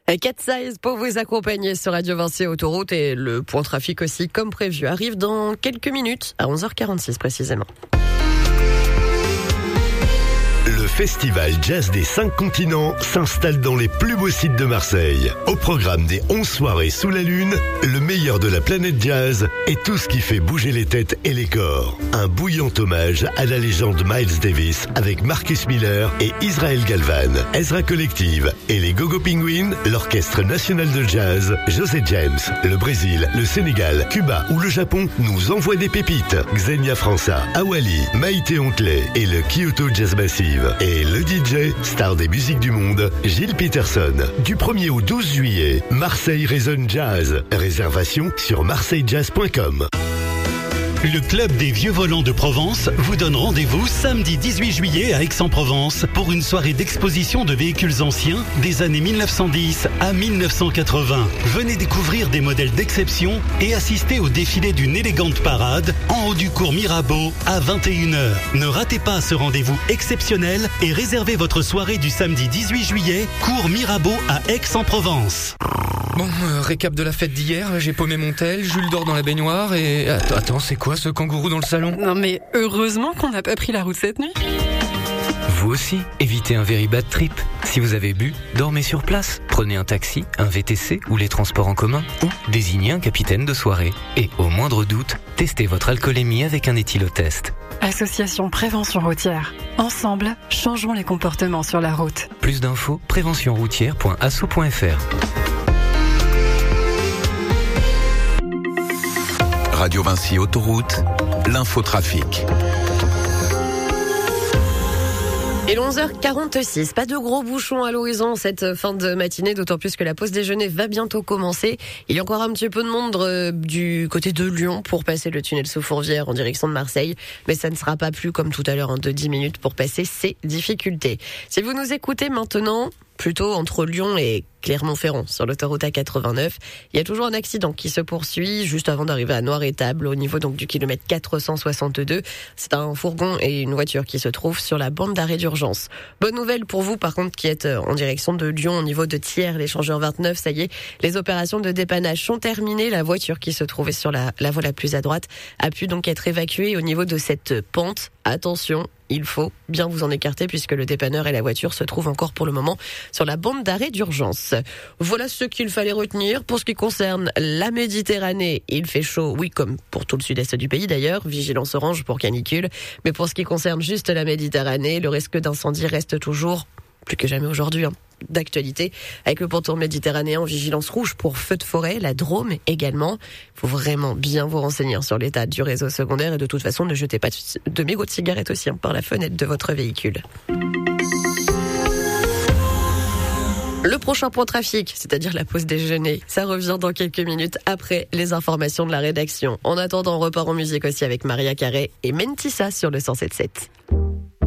Cat Size pour vous accompagner sur Radio Vinci Autoroute et le point trafic aussi comme prévu arrive dans quelques minutes à 11h46 précisément. Le Festival Jazz des 5 continents s'installe dans les plus beaux sites de Marseille. Au programme des 11 soirées sous la lune, le meilleur de la planète jazz et tout ce qui fait bouger les têtes et les corps. Un bouillant hommage à la légende Miles Davis avec Marcus Miller et Israel Galvan, Ezra Collective et les Go-Go Penguins, l'Orchestre National de Jazz, José James, le Brésil, le Sénégal, Cuba ou le Japon nous envoient des pépites. Xenia França, Awali, Maïté Ontley et le Kyoto Jazz Massive. Et le DJ, star des musiques du monde, Gilles Peterson. Du 1er au 12 juillet, Marseille résonne jazz. Réservation sur marseillejazz.com. Le Club des Vieux Volants de Provence vous donne rendez-vous samedi 18 juillet à Aix-en-Provence pour une soirée d'exposition de véhicules anciens des années 1910 à 1980. Venez découvrir des modèles d'exception et assister au défilé d'une élégante parade en haut du cours Mirabeau à 21h. Ne ratez pas ce rendez-vous exceptionnel et réservez votre soirée du samedi 18 juillet, cours Mirabeau à Aix-en-Provence. Bon, récap de la fête d'hier, j'ai paumé mon tel, Jules dort dans la baignoire et... Attends, c'est quoi ce kangourou dans le salon? Non mais heureusement qu'on n'a pas pris la route cette nuit. Vous aussi, évitez un very bad trip. Si vous avez bu, dormez sur place. Prenez un taxi, un VTC ou les transports en commun. Ou désignez un capitaine de soirée. Et au moindre doute, testez votre alcoolémie avec un éthylotest. Association Prévention Routière. Ensemble, changeons les comportements sur la route. Plus d'infos, préventionroutière.asso.fr. Radio Vinci Autoroute, l'infotrafic. Et 11h46, pas de gros bouchons à l'horizon cette fin de matinée, d'autant plus que la pause déjeuner va bientôt commencer. Il y a encore un petit peu de monde du côté de Lyon pour passer le tunnel sous Fourvière en direction de Marseille, mais ça ne sera pas plus comme tout à l'heure de 10 minutes pour passer ces difficultés. Si vous nous écoutez maintenant, plutôt entre Lyon et Clermont-Ferrand, sur l'autoroute A89. Il y a toujours un accident qui se poursuit juste avant d'arriver à Noir-Étable, au niveau donc du kilomètre 462. C'est un fourgon et une voiture qui se trouvent sur la bande d'arrêt d'urgence. Bonne nouvelle pour vous, par contre, qui êtes en direction de Lyon, au niveau de Thiers, l'échangeur 29. Ça y est, les opérations de dépannage sont terminées. La voiture qui se trouvait sur la voie la plus à droite a pu donc être évacuée au niveau de cette pente. Attention, il faut bien vous en écarter puisque le dépanneur et la voiture se trouvent encore pour le moment sur la bande d'arrêt d'urgence. Voilà ce qu'il fallait retenir. Pour ce qui concerne la Méditerranée, il fait chaud, oui, comme pour tout le sud-est du pays d'ailleurs, vigilance orange pour canicule. Mais pour ce qui concerne juste la Méditerranée, le risque d'incendie reste toujours, plus que jamais aujourd'hui, d'actualité, avec le pourtour méditerranéen en vigilance rouge pour feux de forêt, la Drôme également. Il faut vraiment bien vous renseigner sur l'état du réseau secondaire et de toute façon ne jetez pas de mégots de cigarettes aussi par la fenêtre de votre véhicule. Le prochain point trafic, c'est-à-dire la pause déjeuner, ça revient dans quelques minutes après les informations de la rédaction. En attendant, repart en musique aussi avec Maria Carey et Mentissa sur le 107.7.